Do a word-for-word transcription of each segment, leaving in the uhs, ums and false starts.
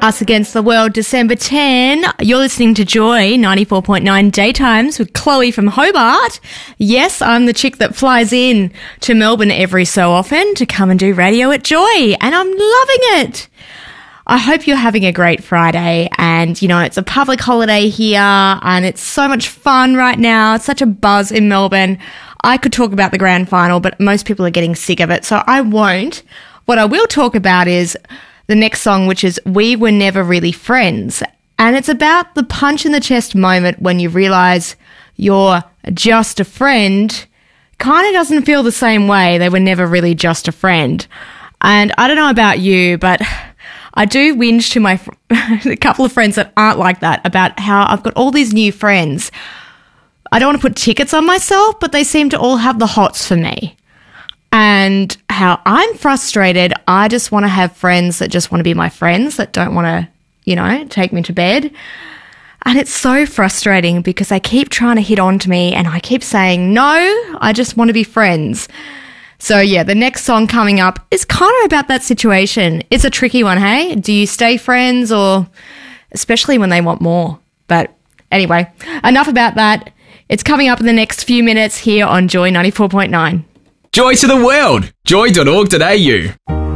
Us Against the World, December tenth. You're listening to Joy ninety-four point nine Daytimes with Chloe from Hobart. Yes, I'm the chick that flies in to Melbourne every so often to come and do radio at Joy, and I'm loving it. I hope you're having a great Friday, and, you know, it's a public holiday here, and it's so much fun right now. It's such a buzz in Melbourne. I could talk about the grand final, but most people are getting sick of it, so I won't. What I will talk about is the next song, which is We Were Never Really Friends. And it's about the punch in the chest moment when you realise you're just a friend. Kind of doesn't feel the same way. They were never really just a friend. And I don't know about you, but I do whinge to my fr- a couple of friends that aren't like that about how I've got all these new friends. I don't want to put tickets on myself, but they seem to all have the hots for me. And how I'm frustrated, I just want to have friends that just want to be my friends, that don't want to, you know, take me to bed. And it's so frustrating because they keep trying to hit on to me and I keep saying, no, I just want to be friends. So, yeah, the next song coming up is kind of about that situation. It's a tricky one, hey? Do you stay friends, or especially when they want more? But anyway, enough about that. It's coming up in the next few minutes here on Joy ninety-four point nine. Joy to the world! joy dot org dot a u.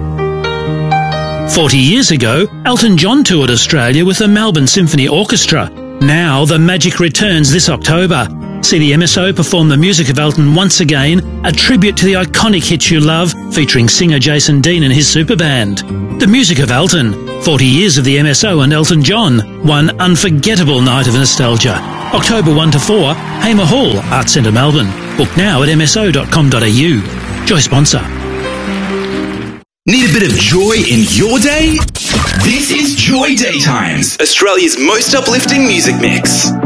Forty years ago, Elton John toured Australia with the Melbourne Symphony Orchestra. Now the magic returns this October. See the M S O perform the music of Elton once again, a tribute to the iconic hits you love, featuring singer Jason Dean and his super band. The music of Elton, forty years of the M S O and Elton John, one unforgettable night of nostalgia. October first to fourth, Hamer Hall, Arts Centre Melbourne. Book now at m s o dot com dot a u. Joy sponsor. Need a bit of joy in your day? This is Joy Daytimes, Australia's most uplifting music mix.